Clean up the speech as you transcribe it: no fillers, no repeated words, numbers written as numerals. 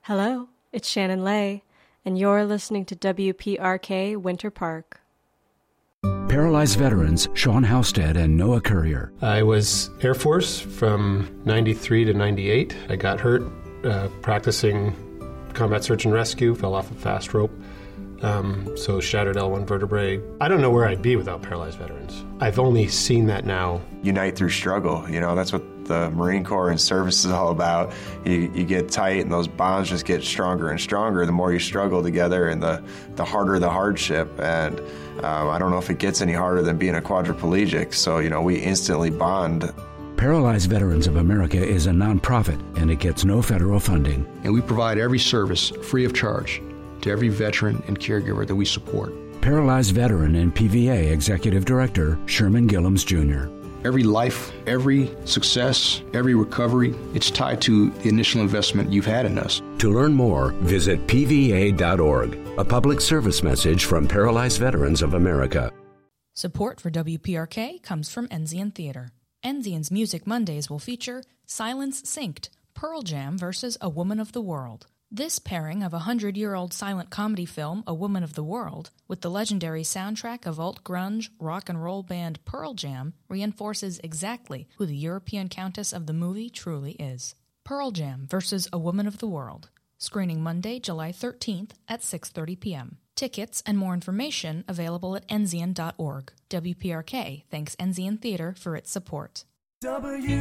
Hello, it's Shannon Lay, and you're listening to WPRK Winter Park. Paralyzed veterans Sean Halstead and Noah Courier. I was Air Force from 93 to 98. I got hurt practicing combat search and rescue, fell off a fast rope, so shattered L1 vertebrae. I don't know where I'd be without paralyzed veterans. I've only seen that now. Unite through struggle. You know, that's what the Marine Corps and service is all about. You get tight and those bonds just get stronger and stronger the more you struggle together, and the harder the hardship. And I don't know if it gets any harder than being a quadriplegic. So, you know, we instantly bond. Paralyzed Veterans of America is a nonprofit, and it gets no federal funding. And we provide every service free of charge to every veteran and caregiver that we support. Paralyzed Veteran and PVA Executive Director Sherman Gillums Jr. Every life, every success, every recovery, it's tied to the initial investment you've had in us. To learn more, visit pva.org, a public service message from Paralyzed Veterans of America. Support for WPRK comes from Enzian Theater. Enzian's Music Mondays will feature Silence Synced, Pearl Jam versus A Woman of the World. This pairing of a 100-year-old silent comedy film, A Woman of the World, with the legendary soundtrack of alt-grunge rock and roll band Pearl Jam reinforces exactly who the European Countess of the movie truly is. Pearl Jam versus A Woman of the World. Screening Monday, July 13th at 6:30 p.m. Tickets and more information available at enzian.org. WPRK thanks Enzian Theater for its support.